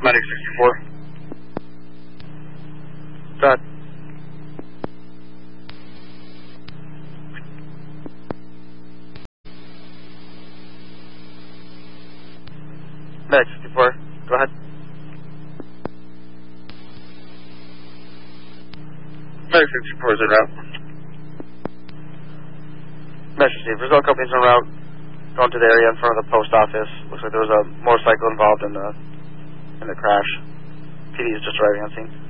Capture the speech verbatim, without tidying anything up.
Medic sixty-four. Go ahead. Medic sixty-four, go ahead. Medic sixty-four is en route. Medic sixty-four, result company's en route. Going to the area in front of the post office. Looks like there was a motorcycle involved in the in the crash. P D is just arriving on scene.